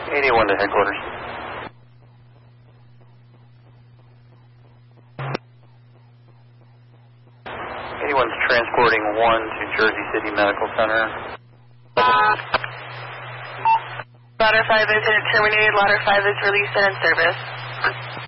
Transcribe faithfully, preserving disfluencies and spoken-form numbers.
eighty-one to headquarters. eighty-one's transporting one to Jersey City Medical Center. Ladder five is terminated, ladder five is released and in service.